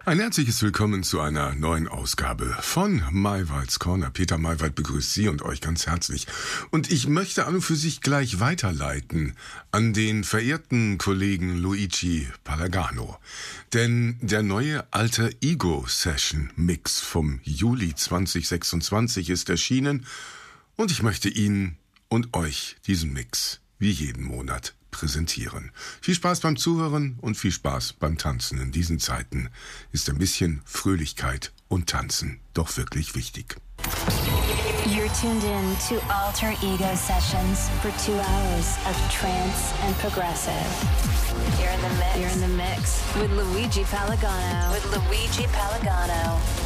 Ein herzliches Willkommen zu einer neuen Ausgabe von Maywalds Corner. Peter Maywald begrüßt Sie und euch ganz herzlich. Und ich möchte an und für sich gleich weiterleiten an den verehrten Kollegen Luigi Palagano. Denn der neue Alter Ego Session Mix vom Juli 2026 ist erschienen und ich möchte Ihnen und euch diesen Mix wie jeden Monat präsentieren. Viel Spaß beim Zuhören und viel Spaß beim Tanzen. In diesen Zeiten ist ein bisschen Fröhlichkeit und Tanzen doch wirklich wichtig. You're tuned in to Alter Ego Sessions for 2 hours of trance and progressive. You're in the mix with Luigi Palagano.